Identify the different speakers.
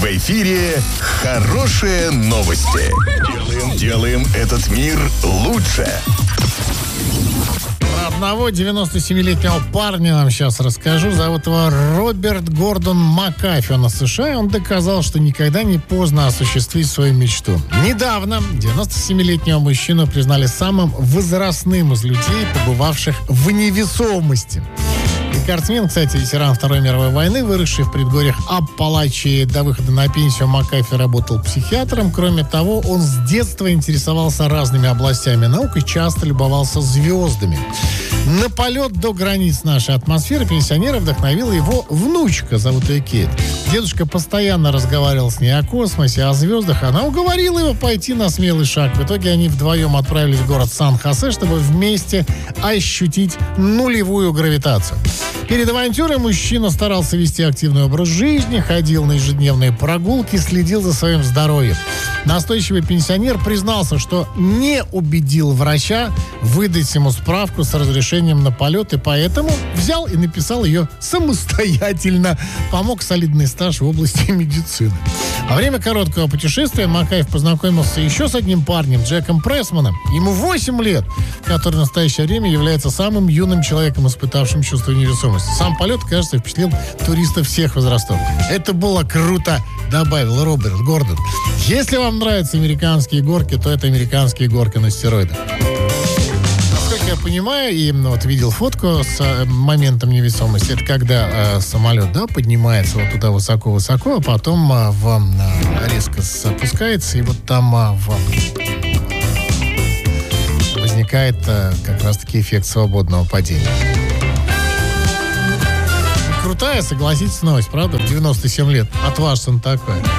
Speaker 1: эфире хорошие новости. Делаем этот мир лучше.
Speaker 2: Про одного 97-летнего парня вам сейчас расскажу. Зовут его Роберт Гордон Макафи. Он из США, и он доказал, что никогда не поздно осуществить свою мечту. Недавно 97-летнего мужчину признали самым возрастным из людей, побывавших в невесомости. Рекордсмен, кстати, ветеран Второй мировой войны, выросший в предгорьях Аппалачии. До выхода на пенсию Макафи работал психиатром. Кроме того, он с детства интересовался разными областями наук и часто любовался звездами. На полет до границ нашей атмосферы пенсионера вдохновила его внучка, зовут ее Кейт. Дедушка постоянно разговаривал с ней о космосе, о звездах. Она уговорила его пойти на смелый шаг. В итоге они вдвоем отправились в город Сан-Хосе, чтобы вместе ощутить нулевую гравитацию. Перед авантюрой мужчина старался вести активный образ жизни, ходил на ежедневные прогулки, следил за своим здоровьем. Настойчивый пенсионер признался, что не убедил врача выдать ему справку с разрешением на полет, и поэтому взял и написал ее самостоятельно. Помог солидный стаж в области медицины. Во время короткого путешествия Макаев познакомился еще с одним парнем, Джеком Прессманом. Ему 8 лет, который в настоящее время является самым юным человеком, испытавшим чувство невесомости. Сам полет, кажется, впечатлил туристов всех возрастов. Это было круто, добавил Роберт Гордон. Если вам нравятся американские горки, то это американские горки на стероидах. Насколько я понимаю, и вот видел фотку с моментом невесомости, это когда самолет, да, поднимается вот туда высоко-высоко, а потом резко опускается, и вот там возникает как раз-таки эффект свободного падения. Крутая, согласитесь, новость, правда? В 97 лет. Отважен такой.